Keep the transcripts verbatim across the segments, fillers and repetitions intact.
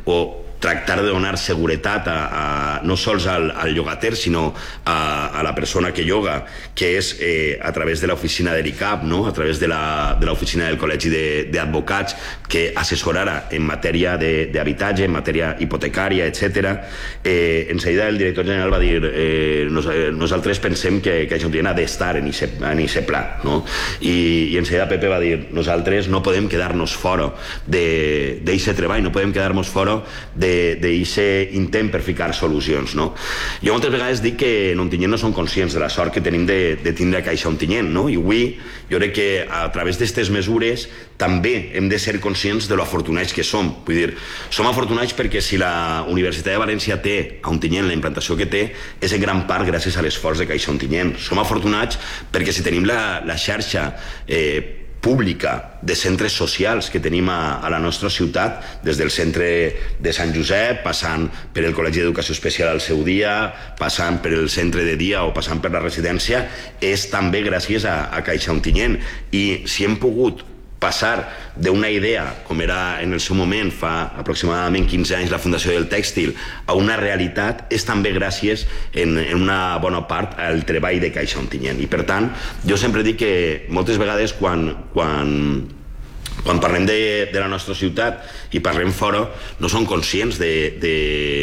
o tractar de donar seguretat a, a, no sols al, al llogater, sinó a, a la persona que lloga, que és eh, a través de l'oficina de l'I C A P, no? A través de l'oficina de del Col·legi d'Advocats, que assessorarà en matèria d'habitatge, en matèria hipotecària, etcètera. Eh, en seguida, el director general va dir eh, nos, nosaltres pensem que, que CaixaOntinyent ha d'estar en aquest pla, no? I, i en seguida Pepe va dir nosaltres no podem quedar-nos fora d'aquest treball, no podem quedar-nos fora de d'aquest intent per ficar solucions, no? Jo moltes vegades dic que en Ontinyent no som conscients de la sort que tenim de, de tindre CaixaOntinyent, no? I avui jo crec que a través d'aquestes mesures també hem de ser conscients de lo afortunats que som. Vull dir, som afortunats perquè si la Universitat de València té a Ontinyent la implantació que té, és en gran part gràcies a l'esforç de CaixaOntinyent. Som afortunats perquè si tenim la, la xarxa eh, pública de centres socials que tenim a, a la nostra ciutat, des del centre de Sant Josep, passant per el Col·legi d'Educació Especial al seu dia, passant per el centre de dia o passant per la residència, és també gràcies a, a CaixaOntinyent. I si hem pogut passar d'una idea, com era en el seu moment, fa aproximadament quinze anys, la Fundació del Tèxtil, a una realitat, és també gràcies, en, en una bona part, al treball de CaixaOntinyent. I per tant, jo sempre dic que moltes vegades quan, quan, quan parlem de, de la nostra ciutat i parlem fora, no som conscients de, de,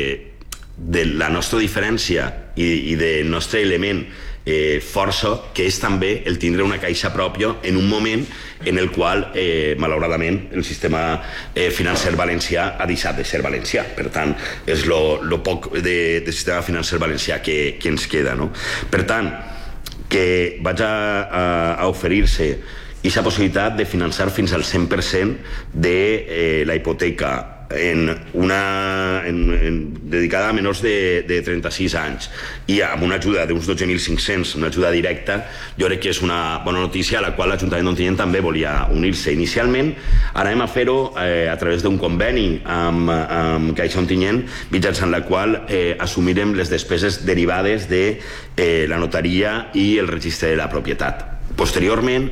de la nostra diferència i, i del nostre element Eh, força, que és també el tindre una caixa pròpia en un moment en el qual, eh, malauradament, el sistema eh, financer valencià ha deixat de ser valencià. Per tant, és lo, lo poc de, de sistema financer valencià que, que ens queda, no? Per tant, que vaig a, a, a oferir-se aquesta possibilitat de finançar fins al cent per cent de eh, la hipoteca en una, en, en, dedicada a menors de, de trenta-sis anys i amb una ajuda d'uns dotze mil cinc-cents, una ajuda directa, jo crec que és una bona notícia a la qual l'Ajuntament d'Ontinyent també volia unir-se. Inicialment anem a fer-ho eh, a través d'un conveni amb, amb CaixaOntinyent, mitjançant la qual eh, assumirem les despeses derivades de eh, la notaria i el registre de la propietat. Posteriorment,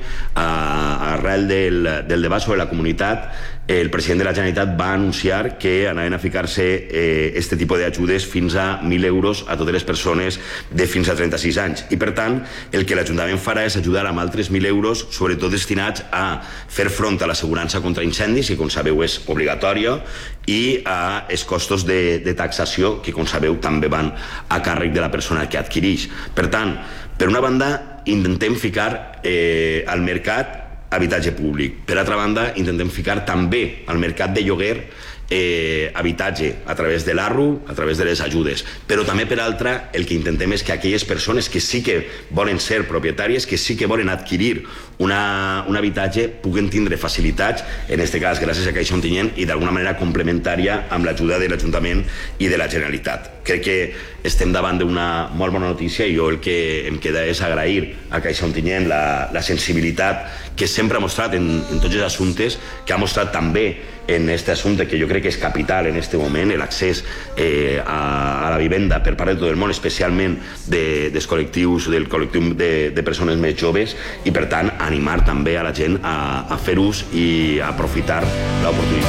arrel del, del debat sobre la comunitat, el president de la Generalitat va anunciar que anaven a ficar-se eh, este tipus d'ajudes fins a mil euros a totes les persones de fins a trenta-sis anys. I per tant, el que l'Ajuntament farà és ajudar amb altres mil euros, sobretot destinats a fer front a l'assegurança contra incendis, que com sabeu és obligatòria, i a els costos de, de taxació, que com sabeu també van a càrrec de la persona que adquireix. Per tant, per una banda, intentem ficar eh, al mercat habitatge públic. Per altra banda, intentem ficar també al mercat de lloguer eh, habitatge a través de l'A R U, a través de les ajudes. Però també, per altra, el que intentem és que aquelles persones que sí que volen ser propietàries, que sí que volen adquirir una, un habitatge, puguen tindre facilitats, en aquest cas gràcies a CaixaOntinyent, i d'alguna manera complementària amb l'ajuda de l'Ajuntament i de la Generalitat. Crec que estem davant d'una molt bona notícia i jo el que em queda és agrair a CaixaOntinyent la, la sensibilitat que sempre ha mostrat en, en tots els assumptes, que ha mostrat també en aquest assumpte que jo crec que és capital en aquest moment, l'accés eh, a, a la vivenda per part de tot el món, especialment de, dels col·lectius, del col·lectiu de, de persones més joves, i per tant animar també a la gent a, a fer ús i a aprofitar l'oportunitat.